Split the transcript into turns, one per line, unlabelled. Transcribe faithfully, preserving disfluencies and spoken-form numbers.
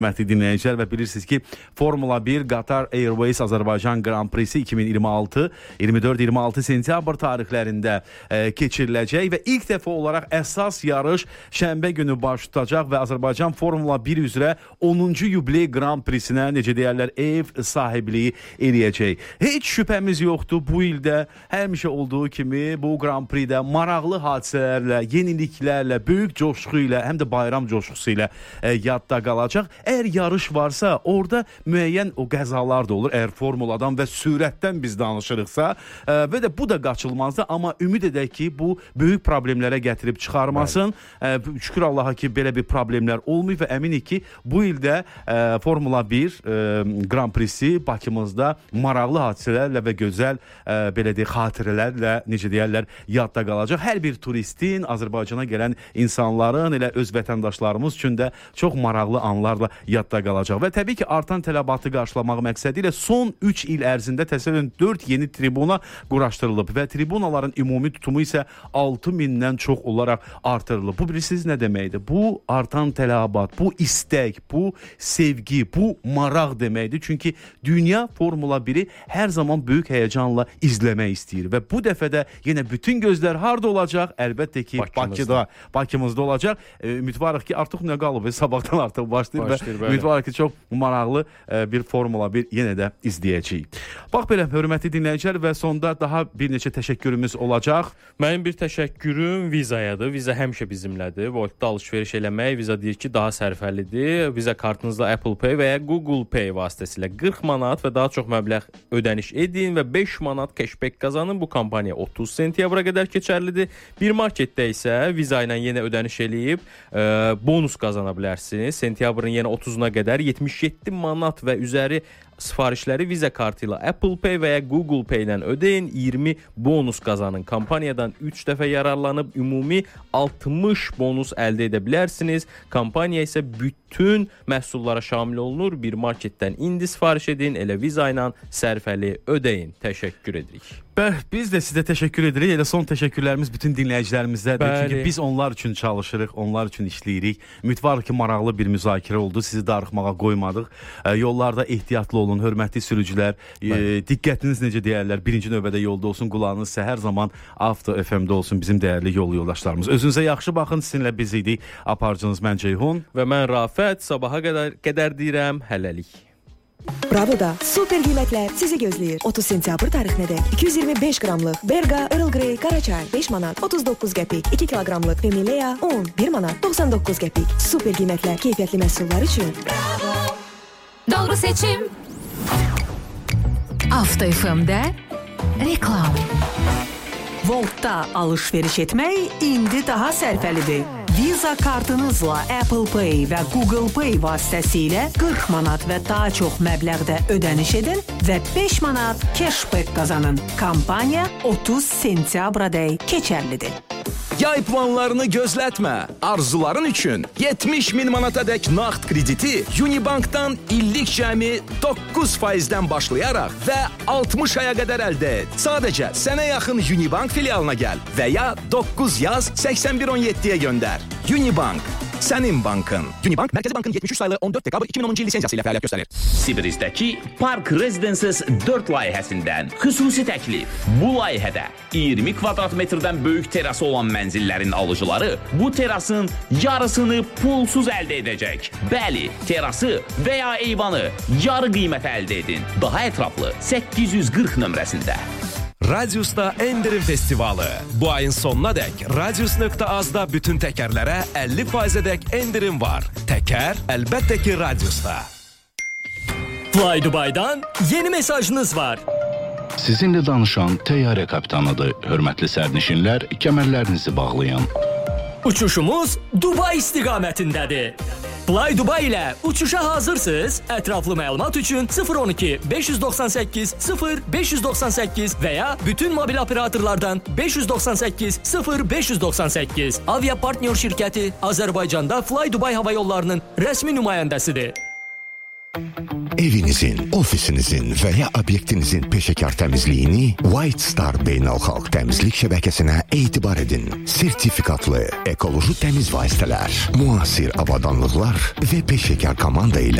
Hörmətli dinləyicilər və bilirsiniz ki, Formula bir Qatar Airways Azərbaycan Grand Prix'si iki min iyirmi altı iyirmi dörd iyirmi altı sentyabr tarixlərində e, keçiriləcək və ilk dəfə olaraq əsas yarış şənbə günü baş tutacaq və Azərbaycan Formula bir üzrə onuncu yubiley Grand Prix'sinə necə deyərlər ev sahibliyi eləyəcək. Heç şübhəmiz yoxdur, bu ildə həmişə olduğu kimi bu Grand Prix'də maraqlı hadisələrlə, yeniliklərlə, böyük coşqu ilə, həm də bayram coşqusu ilə e, yadda qalacaq. Əgər yarış varsa, orada müəyyən o qəzalar da olur. Əgər formuladan və sürətdən biz danışırıqsa ə, və də bu da qaçılmazdır. Amma ümid edək ki, bu böyük problemlərə gətirib çıxarmasın. Ə, şükür Allaha ki, belə bir problemlər olmayıb və əminik ki, bu ildə ə, Formula bir ə, Grand Prix'si Bakımızda maraqlı hadisələrlə və gözəl ə, belə deyək, xatirələrlə, necə deyərlər, yadda qalacaq. Hər bir turistin, Azərbaycana gələn insanların, elə öz vətəndaşlarımız üçün də çox maraqlı anlarla yadda qalacaq və təbii ki, artan tələbatı qarşılamaq məqsədi ilə son üç il ərzində təsəvvürən dörd yeni tribuna quraşdırılıb və tribunaların ümumi tutumu isə altı mindən çox olaraq artırılıb. Bu bilirsiniz nə deməkdir? Bu artan tələbat, bu istək, bu sevgi, bu maraq deməkdir. Çünki dünya Formula biri hər zaman böyük həyəcanla izləmək istəyir və bu dəfə də yenə bütün gözlər harda olacaq? Əlbəttə ki, Bakıda, Bakımızda olacaq. E, ümidvarıq ki, artıq nə qalıb? Sabahdan artıq başlayır və ümid var ki, çox maraqlı bir Formula bir yenə də izləyəcəyik. Bax belə, hörmətli dinləyicilər və sonda daha bir neçə təşəkkürümüz olacaq.
Mənim bir təşəkkürüm Vizayadır. Viza həmişə bizimlədir. Voltda alış-veriş eləmək Viza deyir ki, daha sərfəlidir. Viza kartınızla Apple Pay və ya Google Pay vasitəsilə qırx manat və daha çox məbləğ ödəniş edin və beş manat cashback qazanın. Bu kampaniya otuz sentyabra qədər keçərlidir. Bir marketdə isə Viza ilə yenə ödəniş eləyib ə, bonus qazana bilərsiniz. Sentyabrın yenə otuzuna qədər yetmiş yeddi manat və üzəri sifarişləri Viza kartı ilə Apple Pay və ya Google Pay ilə ödeyin, iyirmi bonus qazanın. Kampaniyadan üç dəfə yararlanıb ümumi altmış bonus əldə edə bilərsiniz. Kampaniya isə bütün məhsullara şamil olunur. Bir marketdən indi sifariş edin, elə Viza ilə sərfəli ödeyin. Təşəkkür edirik.
Bəli, biz də sizə təşəkkür edirik. Elə son təşəkkürlərimiz bütün dinləyicilərimizdədir.
Bəli.
Çünki biz onlar üçün çalışırıq, onlar üçün işləyirik. Ümidvarıq ki, maraqlı bir müzakirə oldu. Sizi darıxmağa qoymadıq. E, yollarda ehtiyatlı olun, hörmətli sürücülər. E, diqqətiniz necə deyərlər? Birinci növbədə yolda olsun, qulağınız isə hər zaman Avto F M-də olsun bizim dəyərli yol yoldaşlarımız. Özünüzə yaxşı baxın. Sizinlə biz idik. Aparıcınız mən Ceyhun.
Və mən Rafət. Sabaha qədər, qədər deyirəm. Hələlik.
Bravo'da super qiymətlər sizi gözləyir. otuz sentyabr tarixinədək iki yüz iyirmi beş qramlıq Berga Earl Grey Qaraçay beş manat otuz doqquz qəpik, iki kiloqramlıq Femilea un bir manat doxsan doqquz qəpik. Super qiymətlər keyfiyyətli məhsullar üçün.
Bravo. Doğru seçim.
Avto F M-də reklam.
Voltda alış-veriş etmək indi daha sərfəlidir. Visa kartınızla Apple Pay və Google Pay vasitəsilə qırx manat və daha çox məbləğdə ödəniş edin və beş manat cashback qazanın. Kampaniya otuz sentyabradək keçərlidir.
Yay planlarını gözlətmə. Arzuların üçün yetmiş min manatadək nağd krediti Unibankdan illik cəmi doqquz faizdən başlayaraq və altmış aya qədər əldə et. Sadəcə sənə yaxın Unibank filialına gəl və ya doqquz yaz səksən bir on yeddiyə göndər. Unibank, sənin bankın. Unibank, Mərkəzi Bankın yetmiş üç saylı on dörd dekabr iki min onuncu il lisensiyası ilə fəaliyyət göstərir.
Sibirizdəki Park Residences dörd layihəsindən xüsusi təklif. Bu layihədə iyirmi kvadrat metrdən böyük terası olan mənzillərin alıcıları bu terasın yarısını pulsuz əldə edəcək. Bəli, terası və ya eyvanı yarı qiymətə əldə edin. Daha ətraflı səkkiz yüz qırx nömrəsində.
Radiusda endirim festivalı. Bu ayın sonuna dək radius nöqtə az-da bütün təkərlərə əlli faizədək endirim var. Təkər əlbəttə ki Radiusda.
Fly Dubai'dan yeni mesajınız var.
Sizinlə danışan təyyarə kapitanıdır. Hörmətli sərnişinlər, kəmərlərinizi bağlayın.
Uçuşumuz Dubai istiqamətindədir. Fly Dubai ilə uçuşa hazırsınız? Ətraflı məlumat üçün sıfır on iki beş yüz doxsan səkkiz sıfır beş yüz doxsan səkkiz və ya bütün mobil operatorlardan beş yüz doxsan səkkiz sıfır beş yüz doxsan səkkiz. Avia Partnyor şirkəti Azərbaycanda Fly Dubai hava yollarının rəsmi nümayəndəsidir.
Evinizin, ofisinizin və ya obyektinizin peşəkar təmizliyini White Star Beynəlxalq Təmizlik Şəbəkəsinə etibar edin. Sertifikatlı, ekoloji təmiz vasitələr, müasir avadanlıqlar və peşəkar komanda ilə